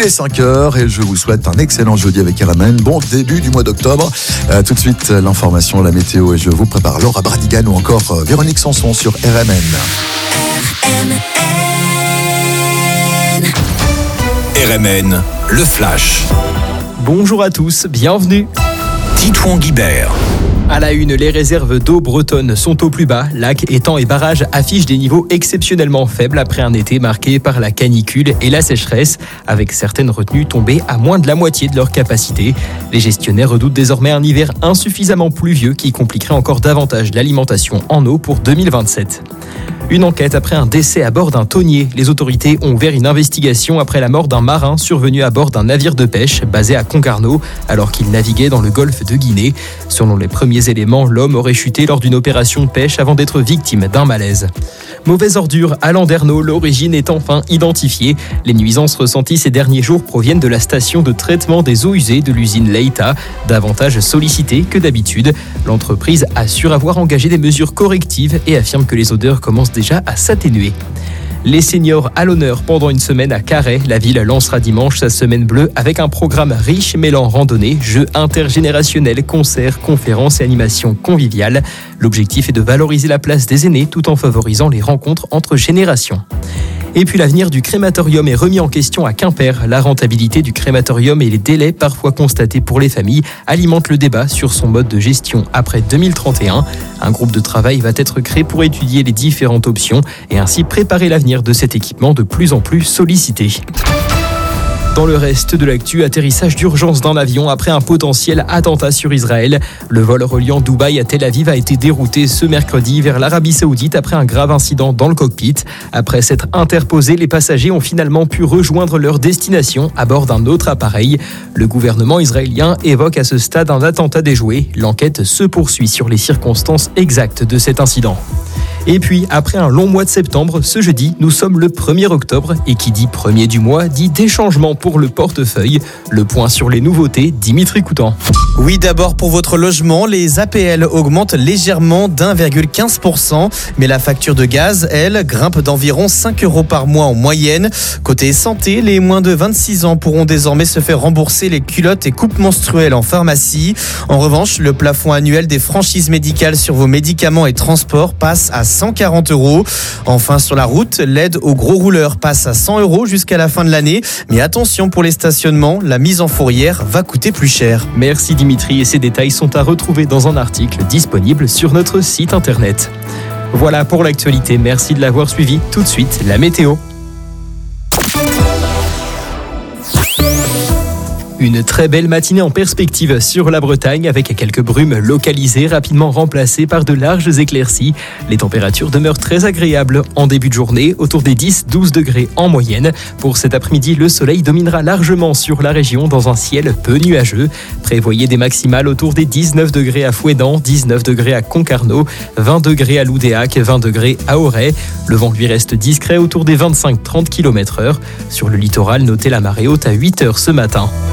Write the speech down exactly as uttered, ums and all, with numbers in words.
Il est cinq heures et je vous souhaite un excellent jeudi avec R M N. Bon début du mois d'octobre. Euh, tout de suite, l'information, la météo et je vous prépare Laura Branigan ou encore euh, Véronique Sanson sur R M N. R M N. R M N, le Flash. Bonjour à tous, bienvenue. Titouan Guibert. À la une, les réserves d'eau bretonnes sont au plus bas. Lacs, étangs et barrages affichent des niveaux exceptionnellement faibles après un été marqué par la canicule et la sécheresse, avec certaines retenues tombées à moins de la moitié de leur capacité. Les gestionnaires redoutent désormais un hiver insuffisamment pluvieux qui compliquerait encore davantage l'alimentation en eau pour deux mille vingt-sept. Une enquête après un décès à bord d'un thonier. Les autorités ont ouvert une investigation après la mort d'un marin survenu à bord d'un navire de pêche basé à Concarneau alors qu'il naviguait dans le golfe de Guinée. Selon les premiers éléments, l'homme aurait chuté lors d'une opération de pêche avant d'être victime d'un malaise. Mauvaise ordure à Landerneau, l'origine est enfin identifiée. Les nuisances ressenties ces derniers jours proviennent de la station de traitement des eaux usées de l'usine Leita, davantage sollicitée que d'habitude. L'entreprise assure avoir engagé des mesures correctives et affirme que les odeurs commencent déjà à s'atténuer. Les seniors à l'honneur pendant une semaine à Carhaix. La ville lancera dimanche sa semaine bleue avec un programme riche mêlant randonnée, jeux intergénérationnels, concerts, conférences et animations conviviales. L'objectif est de valoriser la place des aînés tout en favorisant les rencontres entre générations. Et puis l'avenir du crématorium est remis en question à Quimper. La rentabilité du crématorium et les délais parfois constatés pour les familles alimentent le débat sur son mode de gestion après deux mille trente et un. Un groupe de travail va être créé pour étudier les différentes options et ainsi préparer l'avenir de cet équipement de plus en plus sollicité. Dans le reste de l'actu, atterrissage d'urgence d'un avion après un potentiel attentat sur Israël. Le vol reliant Dubaï à Tel Aviv a été dérouté ce mercredi vers l'Arabie Saoudite après un grave incident dans le cockpit. Après s'être interposés, les passagers ont finalement pu rejoindre leur destination à bord d'un autre appareil. Le gouvernement israélien évoque à ce stade un attentat déjoué. L'enquête se poursuit sur les circonstances exactes de cet incident. Et puis, après un long mois de septembre, ce jeudi, nous sommes le premier octobre. Et qui dit premier du mois, dit des changements pour le portefeuille. Le point sur les nouveautés, Dimitri Coutan. Oui, d'abord pour votre logement, les A P L augmentent légèrement d'un virgule quinze pour cent. Mais la facture de gaz, elle, grimpe d'environ cinq euros par mois en moyenne. Côté santé, les moins de vingt-six ans pourront désormais se faire rembourser les culottes et coupes menstruelles en pharmacie. En revanche, le plafond annuel des franchises médicales sur vos médicaments et transports passe à cent quarante euros. Enfin, sur la route, l'aide aux gros rouleurs passe à cent euros jusqu'à la fin de l'année. Mais attention pour les stationnements, la mise en fourrière va coûter plus cher. Merci Dimitri, et ces détails sont à retrouver dans un article disponible sur notre site internet. Voilà pour l'actualité, merci de l'avoir suivi. Tout de suite, la météo. Une très belle matinée en perspective sur la Bretagne avec quelques brumes localisées rapidement remplacées par de larges éclaircies. Les températures demeurent très agréables en début de journée, autour des dix à douze degrés en moyenne. Pour cet après-midi, le soleil dominera largement sur la région dans un ciel peu nuageux. Prévoyez des maximales autour des dix-neuf degrés à Fouesnant, dix-neuf degrés à Concarneau, vingt degrés à Loudéac, vingt degrés à Auray. Le vent lui reste discret autour des vingt-cinq à trente kilomètres heure. Sur le littoral, notez la marée haute à huit heures ce matin.